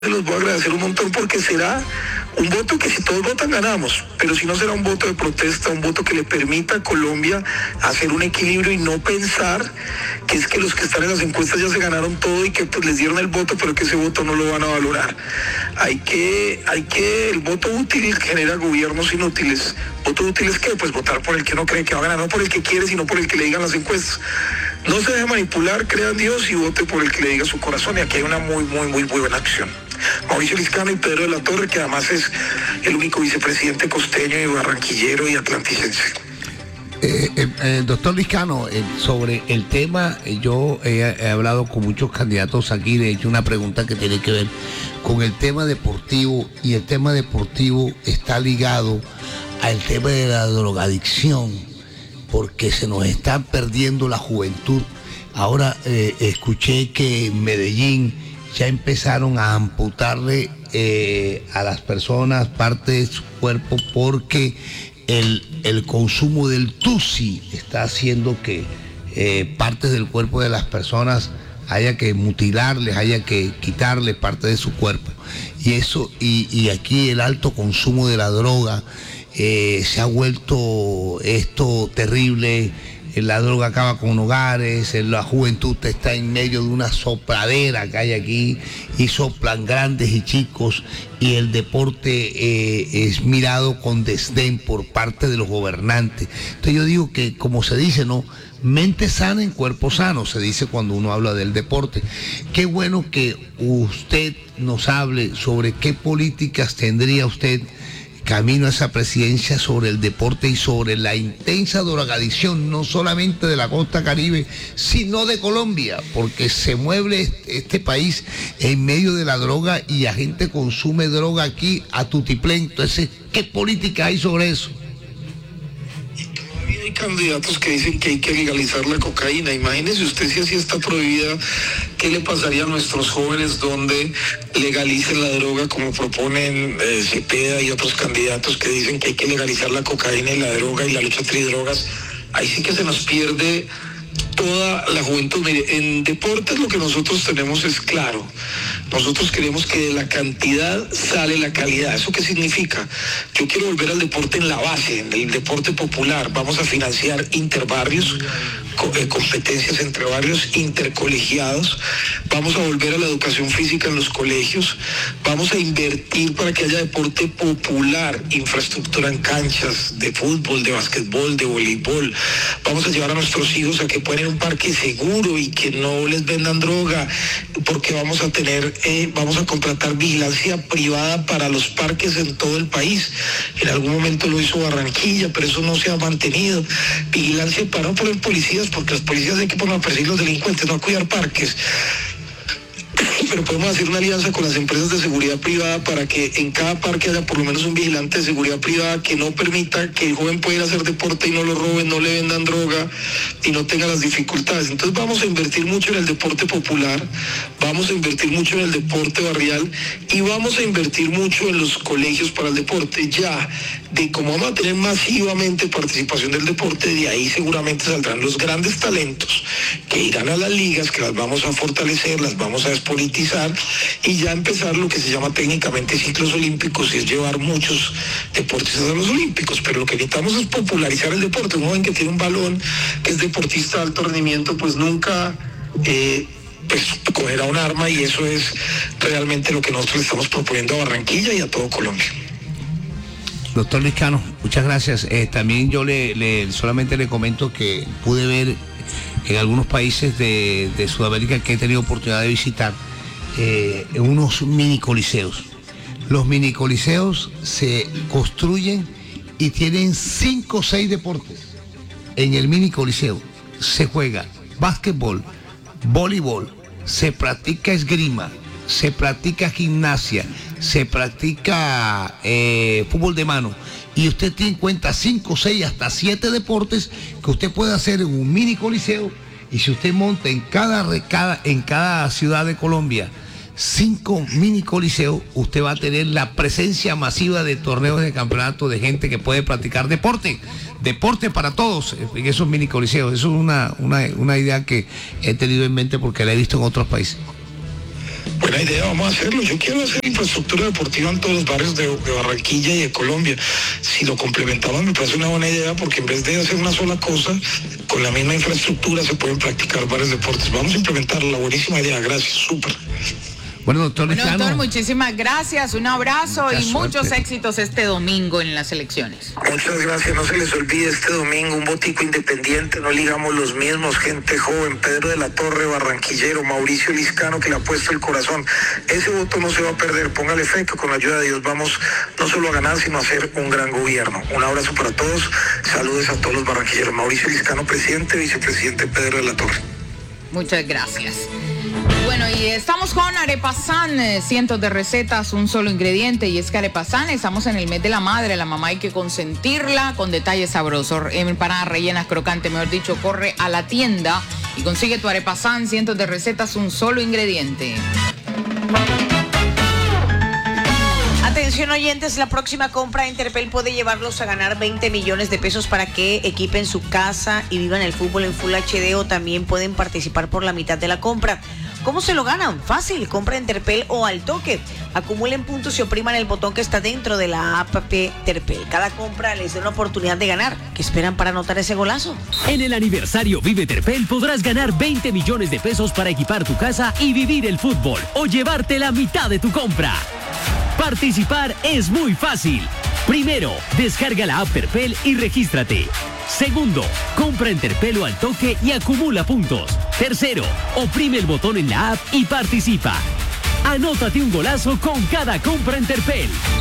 los voy a agradecer un montón porque será un voto que si todos votan ganamos, pero si no será un voto de protesta, un voto que le permita a Colombia hacer un equilibrio y no pensar que es que los que están en las encuestas ya se ganaron todo y que pues les dieron el voto, pero que ese voto no lo van a valorar. El voto útil genera gobiernos inútiles. ¿Voto útil es qué? Pues votar por el que no cree que va a ganar, no por el que quiere, sino por el que le digan las encuestas. No se deje manipular, crea en Dios y vote por el que le diga su corazón. Y aquí hay una muy buena acción. Mauricio Liscano y Pedro de la Torre, que además es el único vicepresidente costeño y barranquillero y atlanticense. Doctor Liscano, sobre el tema, yo he hablado con muchos candidatos aquí, de hecho una pregunta que tiene que ver con el tema deportivo, y el tema deportivo está ligado al tema de la drogadicción, porque se nos está perdiendo la juventud. Ahora escuché que en Medellín ya empezaron a amputarle a las personas parte de su cuerpo porque el consumo del tusi está haciendo que partes del cuerpo de las personas haya que mutilarles, haya que quitarle parte de su cuerpo. Y eso, y aquí el alto consumo de la droga se ha vuelto esto terrible. La droga acaba con hogares, la juventud está en medio de una sopladera que hay aquí y soplan grandes y chicos, y el deporte es mirado con desdén por parte de los gobernantes. Entonces yo digo que, como se dice, ¿no? Mente sana en cuerpo sano, se dice cuando uno habla del deporte. Qué bueno que usted nos hable sobre qué políticas tendría usted camino a esa presidencia sobre el deporte y sobre la intensa drogadicción, no solamente de la costa Caribe, sino de Colombia, porque se mueve este país en medio de la droga y la gente consume droga aquí a tutiplén. Entonces, ¿qué política hay sobre eso? Hay candidatos que dicen que hay que legalizar la cocaína. Imagínese usted, si así está prohibida, ¿qué le pasaría a nuestros jóvenes donde legalicen la droga, como proponen Cepeda y otros candidatos que dicen que hay que legalizar la cocaína y la droga y la lucha antidrogas? Ahí sí que se nos pierde toda la juventud. Mire, en deportes lo que nosotros tenemos es claro. Nosotros queremos que de la cantidad sale la calidad. ¿Eso qué significa? Yo quiero volver al deporte en la base, en el deporte popular. Vamos a financiar interbarrios, competencias entre barrios intercolegiados. Vamos a volver a la educación física en los colegios. Vamos a invertir para que haya deporte popular, infraestructura en canchas de fútbol, de básquetbol, de voleibol. Vamos a llevar a nuestros hijos a que puedan ir a un parque seguro y que no les vendan droga, porque vamos a contratar vigilancia privada para los parques en todo el país. En algún momento lo hizo Barranquilla, pero eso no se ha mantenido. Vigilancia para no poner policías, porque los policías hay que poner a perseguir los delincuentes, no a cuidar parques. Pero podemos hacer una alianza con las empresas de seguridad privada para que en cada parque haya por lo menos un vigilante de seguridad privada que no permita que el joven pueda ir a hacer deporte y no lo roben, no le vendan droga y no tenga las dificultades. Entonces vamos a invertir mucho en el deporte popular, vamos a invertir mucho en el deporte barrial y vamos a invertir mucho en los colegios para el deporte. Ya de cómo vamos a tener masivamente participación del deporte, de ahí seguramente saldrán los grandes talentos que irán a las ligas, que las vamos a fortalecer, las vamos a despolitizar y ya empezar lo que se llama técnicamente ciclos olímpicos, y es llevar muchos deportistas a los olímpicos. Pero lo que necesitamos es popularizar el deporte. Un joven que tiene un balón, que es deportista de alto rendimiento, pues nunca pues cogerá un arma, y eso es realmente lo que nosotros le estamos proponiendo a Barranquilla y a todo Colombia. Doctor Liscano, muchas gracias. También yo solamente le comento que pude ver en algunos países de Sudamérica que he tenido oportunidad de visitar unos mini coliseos. Los mini coliseos se construyen y tienen 5 o 6 deportes. En el mini coliseo se juega básquetbol, voleibol, se practica esgrima, se practica gimnasia, se practica fútbol de mano, y usted tiene en cuenta 5, 6, hasta 7 deportes que usted puede hacer en un mini coliseo. Y si usted monta en cada ciudad de Colombia 5 mini coliseos, usted va a tener la presencia masiva de torneos de campeonato de gente que puede practicar deporte para todos en esos mini coliseos. Eso es una idea que he tenido en mente porque la he visto en otros países. Buena idea, vamos a hacerlo. Yo quiero hacer infraestructura deportiva en todos los barrios de Barranquilla y de Colombia. Si lo complementamos me parece una buena idea, porque en vez de hacer una sola cosa, con la misma infraestructura se pueden practicar varios deportes. Vamos a implementarla, buenísima idea, gracias, súper. Bueno, doctor Lescano. Doctor, muchísimas gracias, un abrazo Mucha y muchos suerte. éxitos este domingo en las elecciones. Muchas gracias, no se les olvide este domingo un votico independiente, no ligamos los mismos, gente joven, Pedro de la Torre, barranquillero, Mauricio Liscano, que le ha puesto el corazón. Ese voto no se va a perder, póngale fe que con la ayuda de Dios vamos no solo a ganar, sino a hacer un gran gobierno. Un abrazo para todos, saludos a todos los barranquilleros. Mauricio Liscano, presidente, vicepresidente Pedro de la Torre. Muchas gracias. Bueno, y estamos con Arepasan, cientos de recetas, un solo ingrediente, y es que Arepasan, estamos en el mes de la madre, la mamá hay que consentirla con detalles sabrosos, empanadas rellenas, crocantes, mejor dicho, corre a la tienda y consigue tu Arepasan, cientos de recetas, un solo ingrediente. Atención oyentes, la próxima compra de Interpel puede llevarlos a ganar 20 millones de pesos para que equipen su casa y vivan el fútbol en Full HD, o también pueden participar por la mitad de la compra. ¿Cómo se lo ganan? Fácil, compra Interpel o al toque. Acumulen puntos y opriman el botón que está dentro de la app Terpel. Cada compra les da una oportunidad de ganar. ¿Qué esperan para anotar ese golazo? En el aniversario Vive Terpel podrás ganar 20 millones de pesos para equipar tu casa y vivir el fútbol, o llevarte la mitad de tu compra. Participar es muy fácil. Primero, descarga la app Terpel y regístrate. Segundo, compra en Terpel o al toque y acumula puntos. Tercero, oprime el botón en la app y participa. Anótate un golazo con cada compra en Terpel.